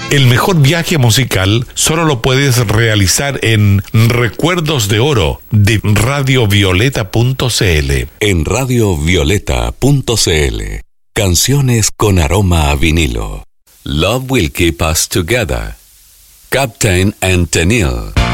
El mejor viaje musical solo lo puedes realizar en Recuerdos de Oro de radiovioleta.cl. En radiovioleta.cl. Canciones con aroma a vinilo. Love Will Keep Us Together. Captain and Tennille.